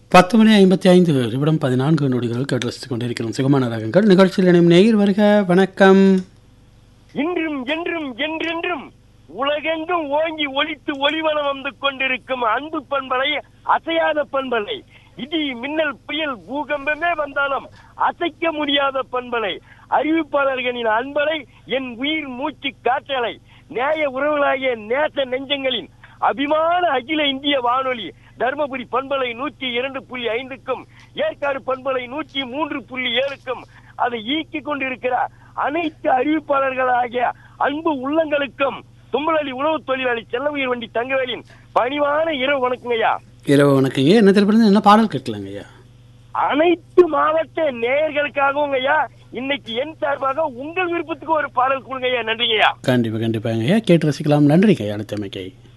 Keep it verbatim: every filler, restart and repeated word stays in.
பத்து மணி ஐம்பத்தி ஐந்து நிமிடம் பதினான்கு நொடிகள் கேட்டு ரசித்துக் கொண்டிருக்கிறோம் சுகமான ராகங்கள் நிகழ்ச்சியில் இணையும் நேயர் வருக. வணக்கம். இன்றும் என்றும் என்றென்றும் உலகெங்கும் ஓங்கி ஒலித்து ஒளிவனம் வந்து கொண்டிருக்கும் அன்பு பண்பலை, அசையாத பண்பலை, இடி மின்னல் புயல் பூகம்பமே வந்தாலும் அசைக்க முடியாத பண்பலை, அறிவிப்பாளர்களின் அன்பலை, என் உயிர் மூச்சு காற்றலை, நேய உறவுகளாகிய நேச நெஞ்சங்களின் அபிமான அகில இந்திய வானொலி தர்மபுரி பண்பலை நூற்றி இரண்டு புள்ளி ஐந்துக்கும் ஏற்காடு பண்பலை நூற்றி மூன்று புள்ளி ஏழுக்கும் அதை ஈக்கிக் கொண்டிருக்கிற அனைத்து அறிவிப்பாளர்களாகிய அன்பு உள்ளங்களுக்கும் தும்பலி உணவு தொழிலாளி செல்லவுயிர் வண்டி தங்கவேலின் பணிவான இரவு வணக்கங்கய்யா. இரவு வணக்கங்க. என்ன திரைப்படம் என்ன பாடல் கேட்கலாங்க ஐயா? அனைத்து மாவட்ட நேயர்களுக்காகவும் ஐயா இன்னைக்கு என் சார்பாக உங்கள் விருப்பத்துக்கு ஒரு பாடல் கொடுங்க ஐயா. நன்றிங்கய்யா. கண்டிப்பா கண்டிப்பாங்க ஐயா, கேட்டு ரசிக்கலாம். நன்றிங்க ஐயா. அடுத்த அமைக்கை